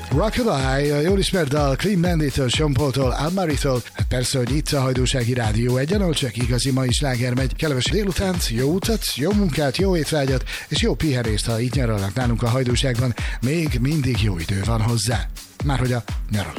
Rockabye, jól ismert dal Clean Bandit-től, Sean Paul-tól, Anne-Marie-tól. Hát persze, hogy itt a Hajdúsági Rádió egyen, ahol csak igazi mai sláger megy. Kellemes délutánt, jó utat, jó munkát, jó étvágyat és jó pihenést, ha itt nyaralnak nálunk a Hajdúságban. Még mindig jó idő van hozzá. Márhogy a nyaralás.